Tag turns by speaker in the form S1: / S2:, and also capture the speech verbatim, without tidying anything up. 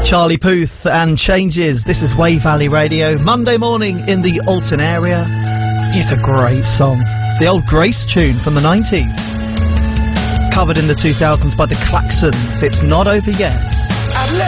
S1: Charlie Puth and Changes. This is Wave Valley Radio. Monday morning in the Alton area. It's a great song. The old Grace tune from the nineties. Covered in the two thousands by the Klaxons. It's not over yet.